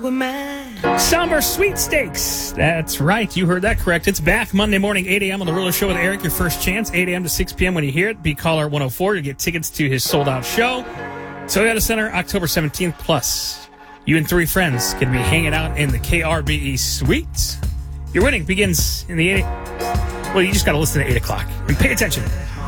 Summer Sweepstakes. That's right. You heard that correct. It's back Monday morning, 8 a.m. on The Roller Show with Eric. Your first chance, 8 a.m. to 6 p.m. When you hear it, be caller 104 to get tickets to his sold-out show. Toyota Center, October 17th. Plus, you and 3 friends can be hanging out in the KRBE suite. Your winning begins in the 8. Well, you just got to listen at 8 o'clock. And pay attention.